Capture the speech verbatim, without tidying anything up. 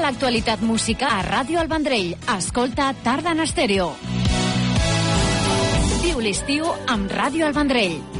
l'actualitat musical a Ràdio El Vendrell. Escolta Tarda en Estèreo. Viu l'estiu amb Ràdio El Vendrell.